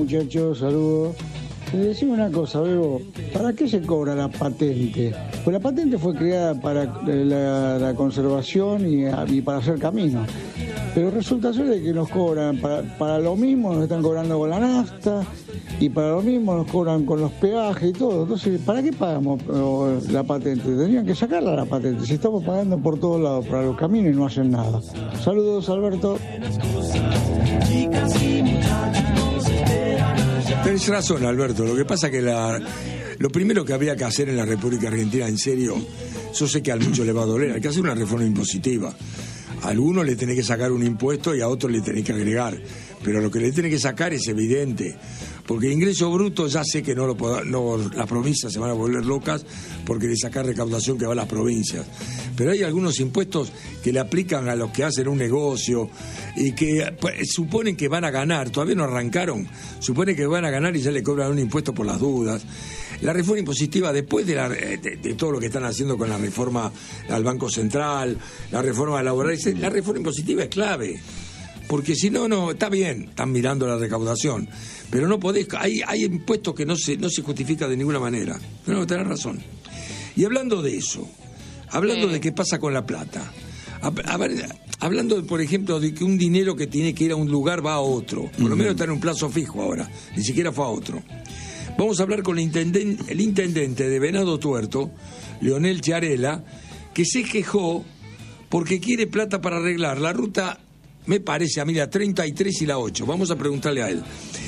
muchachos, saludos. Decime una cosa, Bebo, ¿para qué se cobra la patente? Pues la patente fue creada para la conservación y para hacer caminos. Pero resulta ser de que nos cobran, para lo mismo nos están cobrando con la nafta, y para lo mismo nos cobran con los peajes y todo. Entonces, ¿para qué pagamos la patente? Tendrían que sacarla la patente, si estamos pagando por todos lados para los caminos y no hacen nada. Saludos, Alberto. Tenés razón, Alberto. Lo que pasa es que lo primero que había que hacer en la República Argentina, en serio, yo sé que a muchos le va a doler, hay que hacer una reforma impositiva. A algunos le tenés que sacar un impuesto y a otros le tenés que agregar. Pero lo que le tenés que sacar es evidente. Porque ingreso bruto ya sé que las provincias se van a volver locas porque de sacar recaudación que va a las provincias. Pero hay algunos impuestos que le aplican a los que hacen un negocio y que suponen que van a ganar, todavía no arrancaron, suponen que van a ganar y ya le cobran un impuesto por las dudas. La reforma impositiva, después de todo lo que están haciendo con la reforma al Banco Central, la reforma laboral, la reforma impositiva es clave. Porque si no, está bien, están mirando la recaudación, pero no podés, hay impuestos que no se justifica de ninguna manera. No, tenés razón. Y hablando de eso, hablando de qué pasa con la plata, hablando, por ejemplo, de que un dinero que tiene que ir a un lugar va a otro, por lo menos está en un plazo fijo ahora, ni siquiera fue a otro. Vamos a hablar con el intendente de Venado Tuerto, Leonel Chiarella, que se quejó porque quiere plata para arreglar la ruta, me parece a mí, la 33 y la 8. Vamos a preguntarle a él.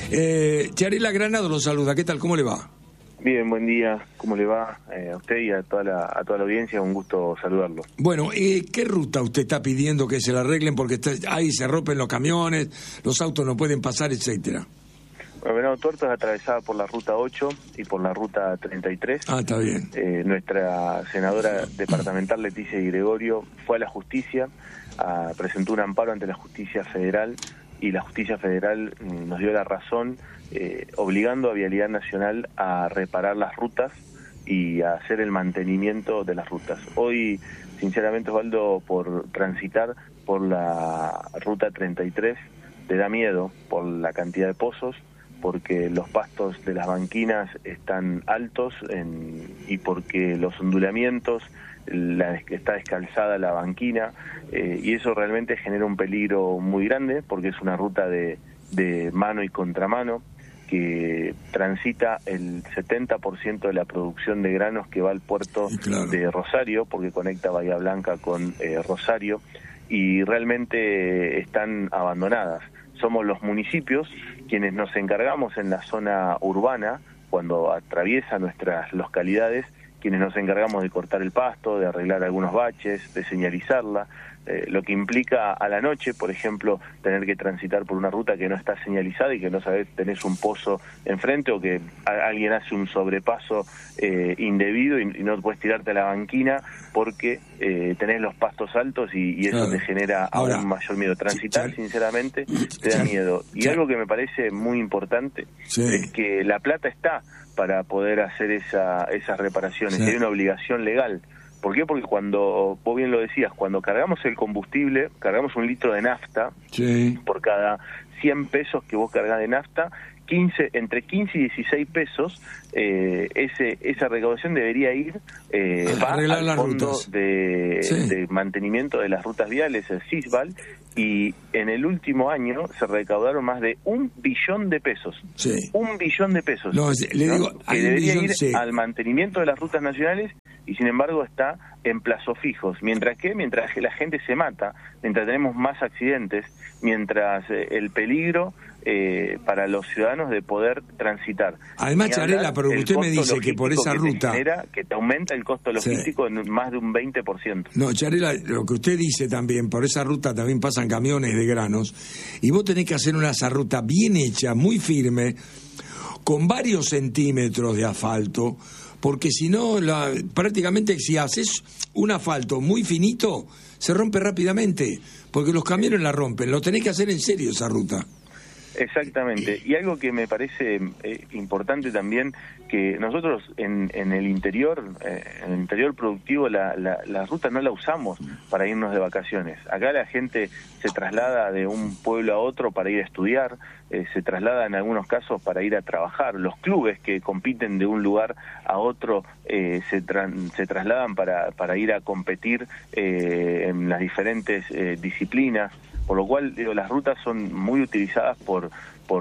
Chiarella Granado lo saluda. ¿Qué tal? ¿Cómo le va? Bien, buen día. ¿Cómo le va a usted y a toda la audiencia? Un gusto saludarlo. Bueno, ¿qué ruta usted está pidiendo que se la arreglen? Porque ahí se rompen los camiones, los autos no pueden pasar, etcétera. Bueno, Venado Tuerto es atravesada por la ruta 8 y por la ruta 33. Ah, está bien. Nuestra senadora departamental Leticia Di Gregorio fue a la justicia, presentó un amparo ante la justicia federal y la justicia federal nos dio la razón, obligando a Vialidad Nacional a reparar las rutas y a hacer el mantenimiento de las rutas. Hoy, sinceramente, Osvaldo, por transitar por la ruta 33 te da miedo por la cantidad de pozos, porque los pastos de las banquinas están altos y porque los ondulamientos, está descalzada la banquina, y eso realmente genera un peligro muy grande porque es una ruta de mano y contramano que transita el 70% de la producción de granos que va al puerto de Rosario, porque conecta Bahía Blanca con Rosario, y realmente están abandonadas. Somos los municipios quienes nos encargamos en la zona urbana, cuando atraviesa nuestras localidades, quienes nos encargamos de cortar el pasto, de arreglar algunos baches, de señalizarla, lo que implica a la noche, por ejemplo, tener que transitar por una ruta que no está señalizada y que no sabes, tenés un pozo enfrente o que alguien hace un sobrepaso indebido y no puedes tirarte a la banquina porque tenés los pastos altos y eso te genera aún mayor miedo. Transitar, sinceramente, te da miedo. Y algo que me parece muy importante es que la plata está para poder hacer esas reparaciones. Hay una obligación legal. ¿Por qué? Porque cuando, vos bien lo decías, cuando cargamos el combustible, cargamos 1 litro de nafta, por cada 100 pesos que vos cargás de nafta, entre 15 y 16 pesos, esa recaudación debería ir va al fondo de mantenimiento de las rutas viales, el CISVAL, y en el último año se recaudaron más de 1 billón de pesos. 1 billón de pesos. Digo, que debería ir al mantenimiento de las rutas nacionales y sin embargo está en plazos fijos. Mientras que la gente se mata, mientras tenemos más accidentes, mientras el peligro para los ciudadanos de poder transitar. Además, Chiarella, pero usted me dice que por esa ruta que te aumenta el costo logístico en más de un 20%. No, Chiarella, lo que usted dice también, por esa ruta también pasan camiones de granos y vos tenés que hacer esa ruta bien hecha, muy firme, con varios centímetros de asfalto, porque si no, prácticamente si haces un asfalto muy finito, se rompe rápidamente, porque los camiones la rompen. Lo tenés que hacer en serio esa ruta. Exactamente. Y algo que me parece importante también, que nosotros en el interior productivo, la ruta no la usamos para irnos de vacaciones. Acá la gente se traslada de un pueblo a otro para ir a estudiar, se traslada en algunos casos para ir a trabajar. Los clubes que compiten de un lugar a otro se trasladan para ir a competir en las diferentes disciplinas. Por lo cual, las rutas son muy utilizadas por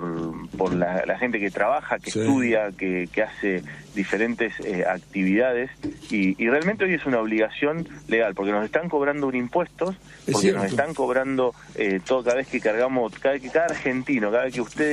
la gente que trabaja, que estudia, que hace diferentes actividades, y realmente hoy es una obligación legal, porque nos están cobrando un impuesto, porque nos están cobrando todo cada vez que cargamos, cada argentino, cada vez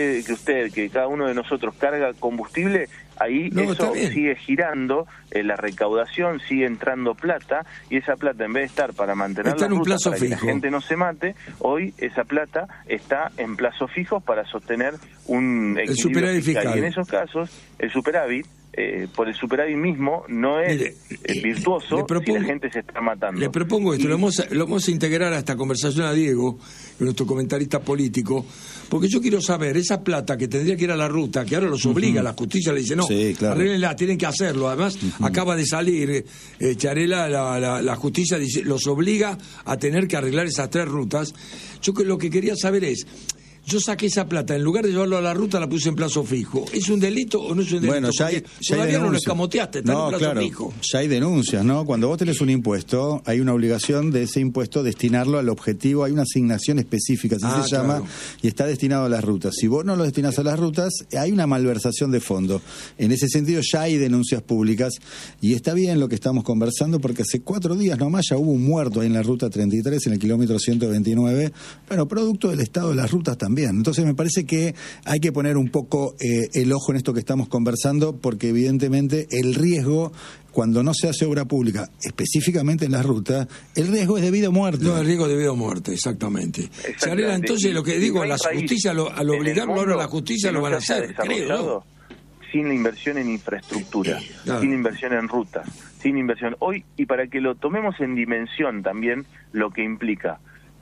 que cada uno de nosotros carga combustible, ahí eso sigue girando, la recaudación sigue entrando plata, y esa plata, en vez de estar para mantener la ruta, para que la gente no se mate, hoy esa plata está en plazos fijos para sostener un equilibrio fiscal. Y en esos casos, el superávit, por el superávit mismo, no es virtuoso si la gente se está matando. Le propongo esto, lo vamos a integrar a esta conversación a Diego, nuestro comentarista político, porque yo quiero saber, esa plata que tendría que ir a la ruta, que ahora los obliga, la justicia le dice, no, arréglenla, tienen que hacerlo. Además, acaba de salir, Charela, la justicia dice, los obliga a tener que arreglar esas 3 rutas. Yo lo que quería saber es, yo saqué esa plata, en lugar de llevarlo a la ruta, la puse en plazo fijo. ¿Es un delito o no es un delito? Bueno, ya todavía no lo escamoteaste, está en plazo fijo. Ya hay denuncias, ¿no? Cuando vos tenés un impuesto, hay una obligación de ese impuesto destinarlo al objetivo, hay una asignación específica, así se llama, y está destinado a las rutas. Si vos no lo destinás a las rutas, hay una malversación de fondo. En ese sentido, ya hay denuncias públicas, y está bien lo que estamos conversando, porque hace 4 días nomás ya hubo un muerto ahí en la ruta 33, en el kilómetro 129, bueno, producto del estado de las rutas también. Entonces me parece que hay que poner un poco el ojo en esto que estamos conversando, porque evidentemente el riesgo, cuando no se hace obra pública, específicamente en las rutas, el riesgo es de vida o muerte. No, el riesgo es de vida o muerte, exactamente. Charela, entonces lo que digo, la justicia, al obligarlo ahora a la justicia lo van a hacer, creo. Sin la inversión en infraestructura, sin inversión en rutas, sin inversión. Hoy, y para que lo tomemos en dimensión también, lo que implica,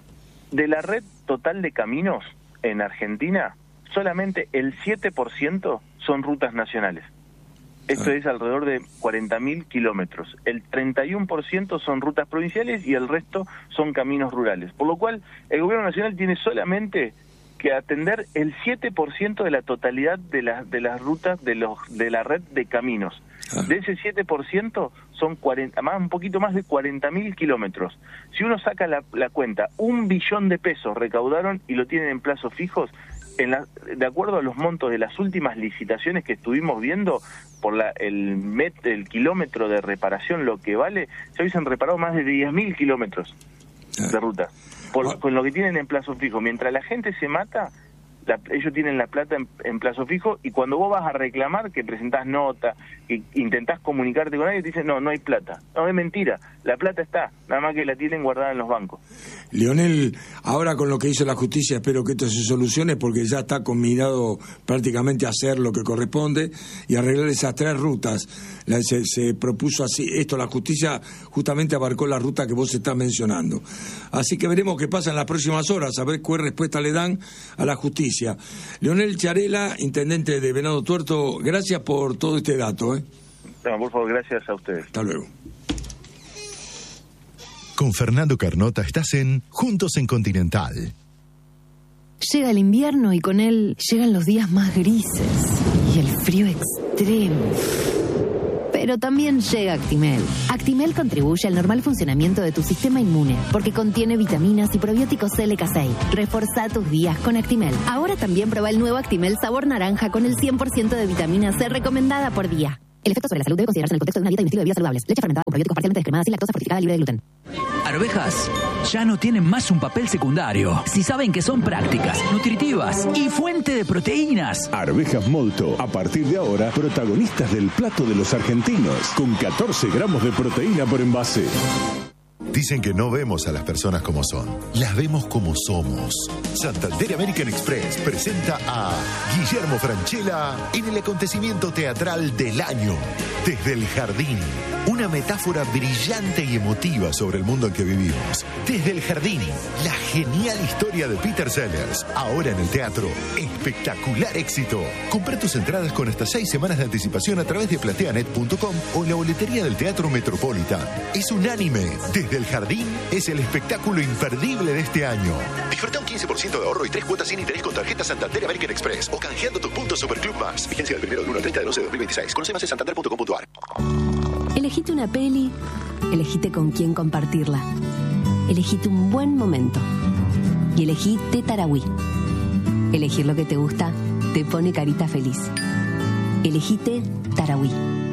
de la red total de caminos en Argentina, solamente el 7% son rutas nacionales. Esto es alrededor de 40.000 kilómetros. El 31% son rutas provinciales y el resto son caminos rurales. Por lo cual, el gobierno nacional tiene solamente que atender el 7% de la totalidad de las rutas de la red de caminos. De ese 7% son un poquito más de 40.000 kilómetros. Si uno saca la cuenta, 1 billón de pesos recaudaron y lo tienen en plazos fijos, de acuerdo a los montos de las últimas licitaciones que estuvimos viendo, por el kilómetro de reparación, lo que vale, se hubiesen reparado más de 10.000 kilómetros de ruta, con lo que tienen en plazo fijo. Mientras la gente se mata, ellos tienen la plata en plazo fijo, y cuando vos vas a reclamar, que presentás nota, que intentás comunicarte con alguien, te dicen, no hay plata. No, es mentira, la plata está, nada más que la tienen guardada en los bancos. Leonel, ahora con lo que hizo la justicia, espero que esto se solucione, porque ya está combinado prácticamente a hacer lo que corresponde y arreglar esas 3 rutas. Se propuso así, la justicia justamente abarcó la ruta que vos estás mencionando. Así que veremos qué pasa en las próximas horas, a ver qué respuesta le dan a la justicia. Leonel Charela, intendente de Venado Tuerto, gracias por todo este dato. No, por favor, gracias a ustedes. Hasta luego. Con Fernando Carnota estás en Juntos en Continental. Llega el invierno y con él llegan los días más grises y el frío extremo. Pero también llega Actimel. Actimel contribuye al normal funcionamiento de tu sistema inmune porque contiene vitaminas y probióticos LK6. Reforzá tus días con Actimel. Ahora también prueba el nuevo Actimel sabor naranja con el 100% de vitamina C recomendada por día. El efecto sobre la salud debe considerarse en el contexto de una dieta y un estilo de vida saludables. Leche fermentada con probióticos parcialmente descremada sin lactosa fortificada libre de gluten. Arvejas ya no tienen más un papel secundario si saben que son prácticas, nutritivas y fuente de proteínas. Arvejas Molto, a partir de ahora, protagonistas del plato de los argentinos, con 14 gramos de proteína por envase. Dicen que no vemos a las personas como son, las vemos como somos. Santander American Express presenta a Guillermo Francella en el acontecimiento teatral del año, Desde el Jardín. Una metáfora brillante y emotiva sobre el mundo en que vivimos. Desde el jardín, la genial historia de Peter Sellers. Ahora en el teatro, espectacular éxito. Compra tus entradas con hasta 6 semanas de anticipación a través de plateanet.com o en la boletería del Teatro Metropolitan. Es unánime. Desde el jardín es el espectáculo imperdible de este año. Disfruta un 15% de ahorro y 3 cuotas sin interés con tarjeta Santander American Express o canjeando tus puntos Superclub Más. Vigencia del 1 del 1 al 30 de 12 de 2026. Conoce más en santander.com.ar. Elegite una peli, elegite con quién compartirla. Elegite un buen momento. Y elegí Tarahui. Elegir lo que te gusta te pone carita feliz. Elegite Tarahui.